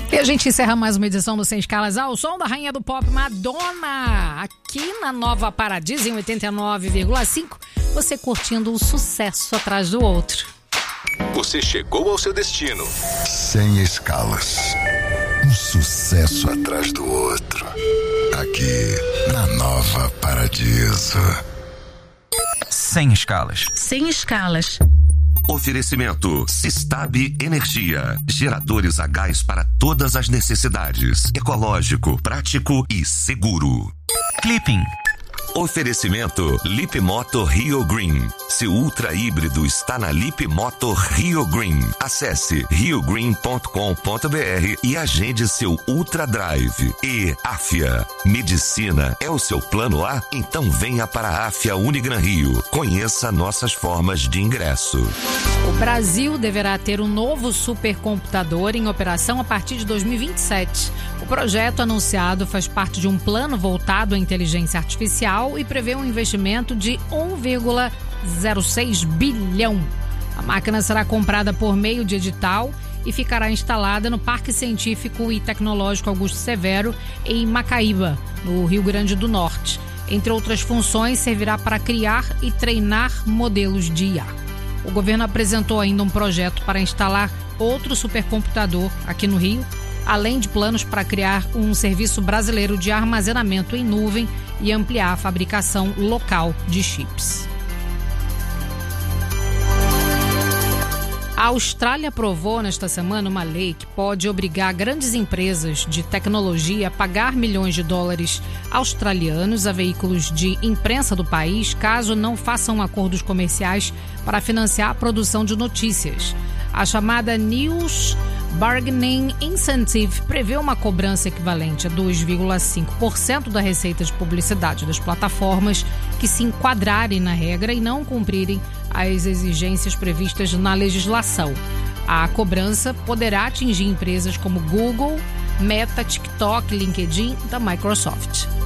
E a gente encerra mais uma edição do Sem Escalas ao som da rainha do pop, Madonna, aqui na Nova Paradiso, em 89,5, você curtindo um sucesso atrás do outro. Você chegou ao seu destino. Sem escalas. Um sucesso atrás do outro. Aqui na Nova Paradiso. Sem escalas. Sem escalas. Oferecimento Sistab Energia. Geradores a gás para todas as necessidades. Ecológico, prático e seguro. Clipping. Oferecimento Lip Moto Rio Green. Seu ultra híbrido está na Lip Moto Rio Green. Acesse riogreen.com.br e agende seu Ultra Drive. E Afia. Medicina é o seu plano A? Então venha para a Afia Unigran Rio. Conheça nossas formas de ingresso. O Brasil deverá ter um novo supercomputador em operação a partir de 2027. O projeto anunciado faz parte de um plano voltado à inteligência artificial e prevê um investimento de 1,06 bilhão. A máquina será comprada por meio de edital e ficará instalada no Parque Científico e Tecnológico Augusto Severo, em Macaíba, no Rio Grande do Norte. Entre outras funções, servirá para criar e treinar modelos de IA. O governo apresentou ainda um projeto para instalar outro supercomputador aqui no Rio, além de planos para criar um serviço brasileiro de armazenamento em nuvem e ampliar a fabricação local de chips. A Austrália aprovou nesta semana uma lei que pode obrigar grandes empresas de tecnologia a pagar milhões de dólares australianos a veículos de imprensa do país caso não façam acordos comerciais para financiar a produção de notícias. A chamada News Bargaining Incentive prevê uma cobrança equivalente a 2,5% da receita de publicidade das plataformas que se enquadrarem na regra e não cumprirem as exigências previstas na legislação. A cobrança poderá atingir empresas como Google, Meta, TikTok, LinkedIn da Microsoft.